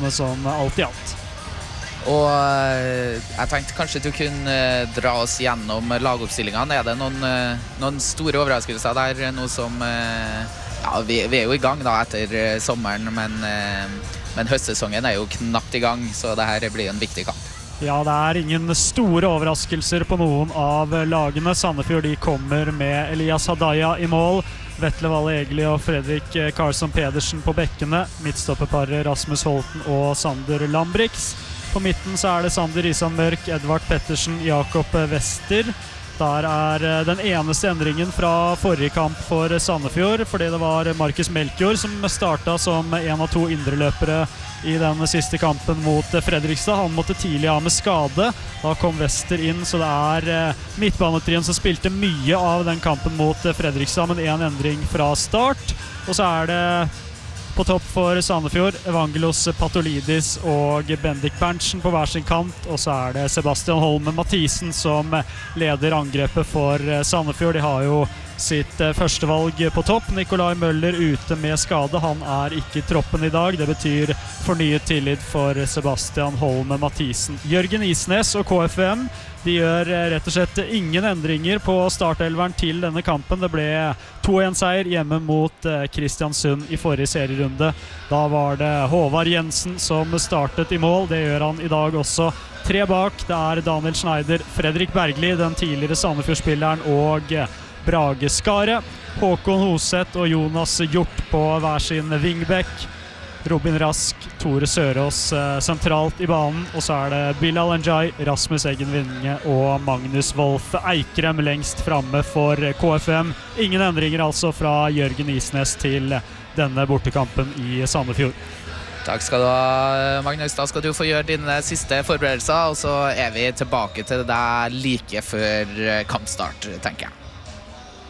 kampene sånn alt I alt. Og jeg tenkte kanskje du kunne dra oss gjennom lagoppstillingene. Det noen store overraskelser der, noe som vi jo I gang da etter sommeren, men høstsesongen jo knapt I gang, så det her blir en viktig kamp. Ja, det ingen store overraskelser på noen av lagene. Sandefjord de kommer med Elias Hadaya I mål, Vetle Valle Egeli og Fredrik Karlsson Pedersen på bekkene, midtstopperparet Rasmus Holten og Sander Lambrix. På midten så det Sander Risan Mørk, Edvard Pettersen, Jakob Wester. Der den eneste endringen fra forrige kamp for Sandefjord, fordi det var Markus Melchior som startet som en av to indreløpere I den siste kampen mot Fredrikstad. Han måtte tidlig av med skade. Da kom Wester inn, så det midtbanetrien som spilte mye av den kampen mot Fredrikstad, men en endring fra start. Og så det på topp for Sandefjord, Evangelos Patolidis og Bendik Berntsen på hver sin kant, og så det Sebastian Holmen Mathisen som leder angrepet for Sandefjord. De har jo sitt førstevalg på topp. Nikolai Møller ute med skade. Han ikke I troppen I dag. Det betyr fornyet tillit for Sebastian Holmen Mathisen. Jørgen Isnes og KFM de gjør rett og slett ingen endringer på startelveren til denne kampen. Det ble 2-1-seier hjemme mot Kristiansund I forrige serierunde. Da var det Håvard Jensen som startet I mål. Det gjør han I dag også. 3 bak, det Daniel Schneider, Fredrik Bergli, den tidligere Sandefjord-spilleren, og Brage Skare, Håkon Hoseth og Jonas Hjort på hver sin wingback. Robin Rask, Tore Sørås sentralt I banen, og så det Bilal Njai, Rasmus Eggen Vinge og Magnus Wolf Eikrem lengst fremme for KFM. Ingen endringer altså fra Jørgen Isnes til denne bortekampen I Sandefjord. Takk skal du ha, Magnus. Da skal du få gjøre dine siste forberedelser, og så vi tilbake til deg like før kampstart, tenker jeg.